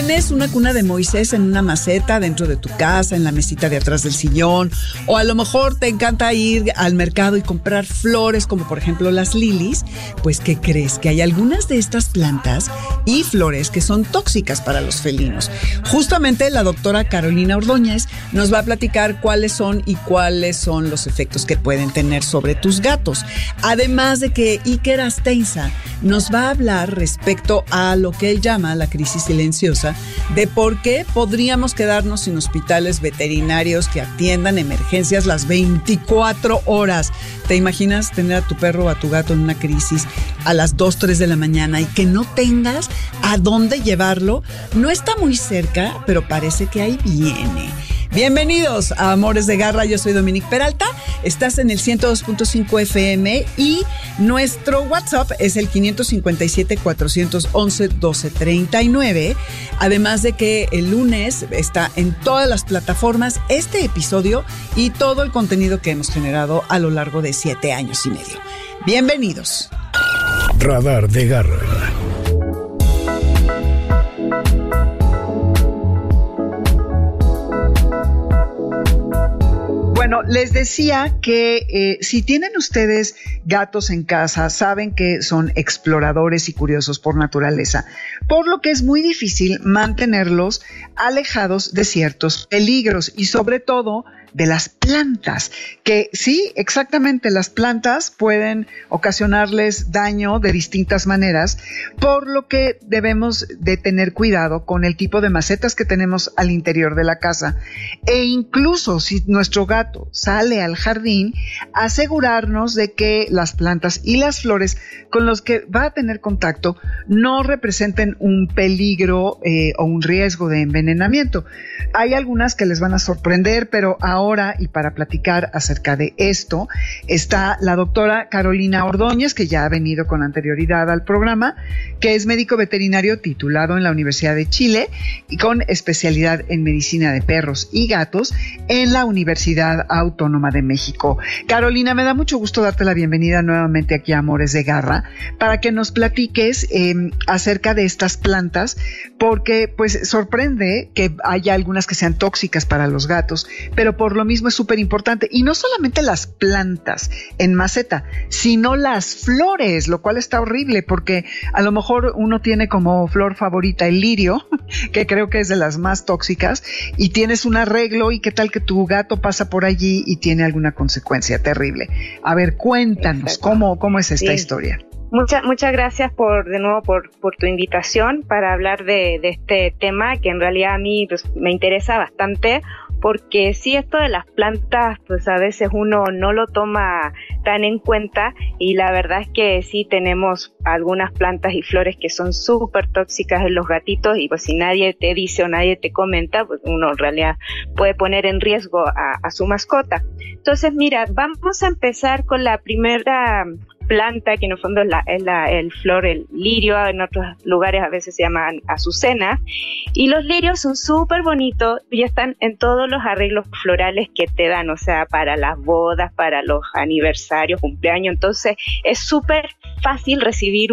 Tienes una cuna de Moisés en una maceta dentro de tu casa, en la mesita de atrás del sillón, o a lo mejor te encanta ir al mercado y comprar flores, como por ejemplo las lilies. Pues, ¿qué crees? Que hay algunas de estas plantas y flores que son tóxicas para los felinos. Justamente la doctora Carolina Ordóñez nos va a platicar cuáles son los efectos que pueden tener sobre tus gatos. Además de que Iker Asteiza nos va a hablar respecto a lo que él llama la crisis silenciosa, de por qué podríamos quedarnos sin hospitales veterinarios que atiendan emergencias las 24 horas. ¿Te imaginas tener a tu perro o a tu gato en una crisis a las 2, 3 de la mañana y que no tengas a dónde llevarlo? No está muy cerca, pero parece que ahí viene. Bienvenidos a Amores de Garra, yo soy Dominique Peralta, estás en el 102.5 FM y nuestro WhatsApp es el 557-411-1239, además de que el lunes está en todas las plataformas este episodio y todo el contenido que hemos generado a lo largo de 7 años y medio. Bienvenidos. Radar de Garra. Bueno, les decía que si tienen ustedes gatos en casa, saben que son exploradores y curiosos por naturaleza, por lo que es muy difícil mantenerlos alejados de ciertos peligros y sobre todo de las plantas, que sí, exactamente, las plantas pueden ocasionarles daño de distintas maneras, por lo que debemos de tener cuidado con el tipo de macetas que tenemos al interior de la casa, e incluso si nuestro gato sale al jardín, asegurarnos de que las plantas y las flores con los que va a tener contacto no representen un peligro o un riesgo de envenenamiento. Hay algunas que les van a sorprender, pero ahora, y para platicar acerca de esto, está la doctora Carolina Ordóñez, que ya ha venido con anterioridad al programa, que es médico veterinario titulado en la Universidad de Chile y con especialidad en medicina de perros y gatos en la Universidad Autónoma de México. Carolina, me da mucho gusto darte la bienvenida nuevamente aquí a Amores de Garra para que nos platiques acerca de estas plantas, porque pues sorprende que haya algunas que sean tóxicas para los gatos, pero por lo mismo es súper importante, y no solamente las plantas en maceta, sino las flores, lo cual está horrible porque a lo mejor uno tiene como flor favorita el lirio, que creo que es de las más tóxicas, y tienes un arreglo y qué tal que tu gato pasa por allí y tiene alguna consecuencia terrible. A ver, cuéntanos, ¿cómo es esta historia? Muchas gracias de nuevo por tu invitación para hablar de este tema que en realidad a mí pues, me interesa bastante, porque sí, esto de las plantas pues a veces uno no lo toma tan en cuenta, y la verdad es que sí tenemos algunas plantas y flores que son súper tóxicas en los gatitos, y pues si nadie te dice o nadie te comenta, pues uno en realidad puede poner en riesgo a su mascota. Entonces mira, vamos a empezar con la primera planta, que en el fondo es el flor, el lirio, en otros lugares a veces se llaman azucenas, y los lirios son súper bonitos y están en todos los arreglos florales que te dan, o sea, para las bodas, para los aniversarios, cumpleaños. Entonces es súper fácil recibir